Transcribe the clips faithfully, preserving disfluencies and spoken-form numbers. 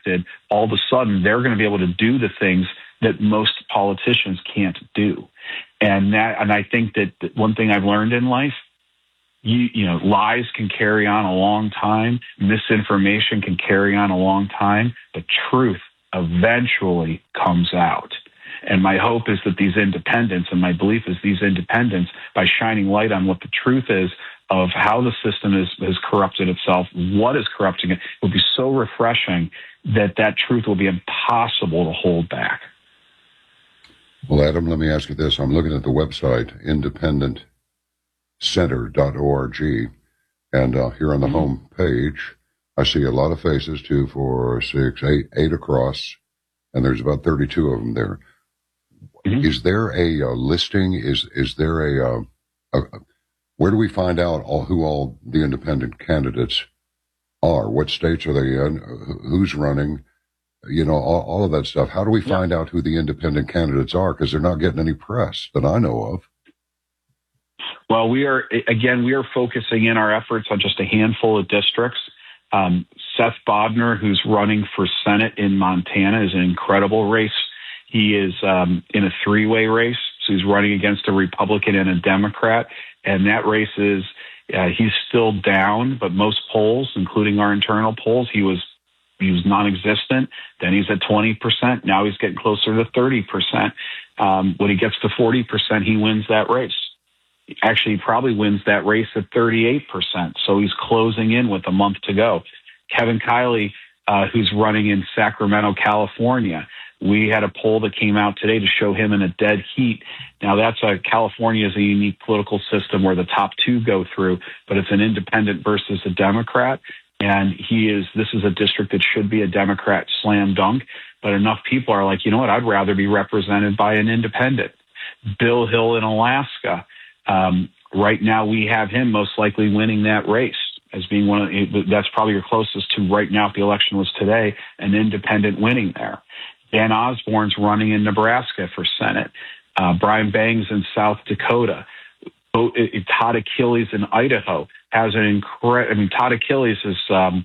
elected, all of a sudden they're going to be able to do the things that most politicians can't do. And that, and I think that one thing I've learned in life, you, you know, lies can carry on a long time. Misinformation can carry on a long time. The truth eventually comes out. And my hope is that these independents, and my belief is these independents, by shining light on what the truth is of how the system is, has corrupted itself, what is corrupting it, will be so refreshing that that truth will be impossible to hold back. Well, Adam, let me ask you this. I'm looking at the website, independent center dot org, and uh, here on the mm-hmm. home page, I see a lot of faces, two, four, six, eight, eight across, and there's about thirty-two of them there. Mm-hmm. Is there a uh, listing? Is is there a, uh, a, a where do we find out all, who all the independent candidates are? What states are they in? Who's running? You know, all, all of that stuff. How do we find yeah. out who the independent candidates are? Because they're not getting any press that I know of. Well, we are, again, we are focusing in our efforts on just a handful of districts. Um, Seth Bodner, who's running for Senate in Montana, is an incredible race. He is um, in a three-way race, so he's running against a Republican and a Democrat, and that race is, uh, he's still down, but most polls, including our internal polls, he was he was non-existent. Then he's at twenty percent. Now he's getting closer to thirty percent. Um, when he gets to forty percent, he wins that race. Actually, he probably wins that race at thirty-eight percent, so he's closing in with a month to go. Kevin Kiley, uh, who's running in Sacramento, California, we had a poll that came out today to show him in a dead heat. Now, that's a California is a unique political system where the top two go through, but it's an independent versus a Democrat. And he is, this is a district that should be a Democrat slam dunk, but enough people are like, you know what, I'd rather be represented by an independent. Bill Hill in Alaska. Um, right now we have him most likely winning that race as being one of, that's probably your closest to right now if the election was today, an independent winning there. Dan Osborne's running in Nebraska for Senate. Uh, Brian Bangs in South Dakota. Oh, it, it, Todd Achilles in Idaho has an incredible, I mean, Todd Achilles is, um,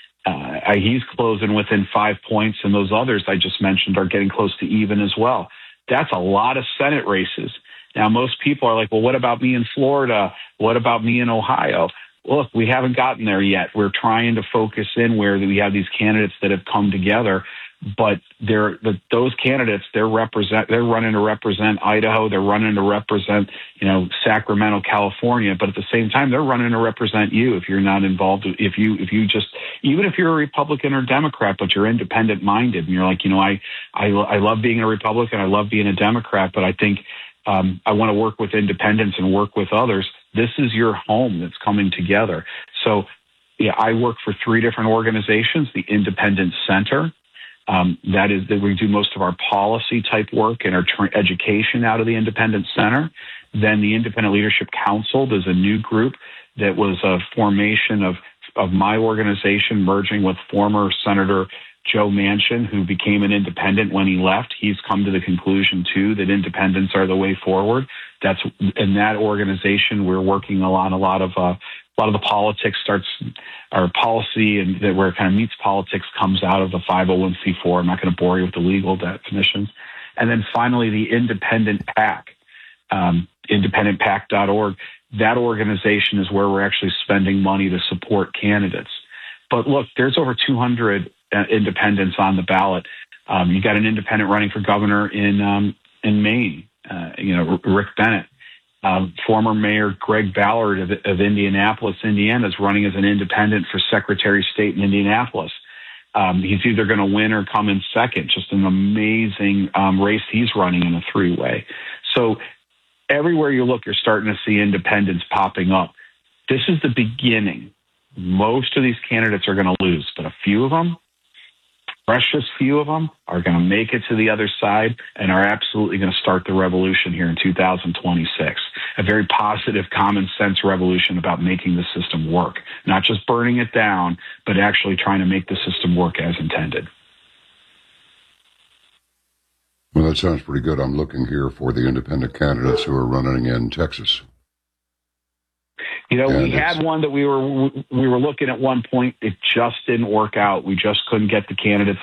uh, he's closing within five points, and those others I just mentioned are getting close to even as well. That's a lot of Senate races. Now, most people are like, well, what about me in Florida? What about me in Ohio? Look, we haven't gotten there yet. We're trying to focus in where we have these candidates that have come together, but they're the, those candidates, they're represent, they're running to represent Idaho. They're running to represent, you know, Sacramento, California. But at the same time, they're running to represent you if you're not involved. If you, if you just, even if you're a Republican or Democrat, but you're independent minded and you're like, you know, I, I, I love being a Republican. I love being a Democrat, but I think, um, I want to work with independents and work with others. This is your home that's coming together. So yeah, I work for three different organizations, the Independent Center. Um, that is that we do most of our policy type work and our tra- education out of the Independent Center. Then the Independent Leadership Council, there's a new group that was a formation of, of my organization merging with former Senator Joe Manchin, who became an independent when he left. He's come to the conclusion, too, that independents are the way forward. That's in that organization, we're working a lot, a lot of, uh, a lot of the politics starts, our policy and that where it kind of meets politics comes out of the five oh one c four. I'm not going to bore you with the legal definitions. And then finally, the Independent PAC, um, independent pac dot org. That organization is where we're actually spending money to support candidates. But look, there's over two hundred uh, independents on the ballot. Um, you got an independent running for governor in um, in Maine, uh, you know, Rick Bennett. Um, former Mayor Greg Ballard of, of Indianapolis, Indiana, is running as an independent for Secretary of State in Indianapolis. Um, he's either going to win or come in second. Just an amazing um, race he's running in a three-way. So everywhere you look, you're starting to see independents popping up. This is the beginning. Most of these candidates are going to lose, but a few of them, precious few of them, are going to make it to the other side and are absolutely going to start the revolution here in two thousand twenty-six. A very positive, common sense revolution about making the system work, not just burning it down, but actually trying to make the system work as intended. Well, that sounds pretty good. I'm looking here for the independent candidates who are running in Texas. You know, and we had one that we were we were looking at one point. It just didn't work out. We just couldn't get the candidates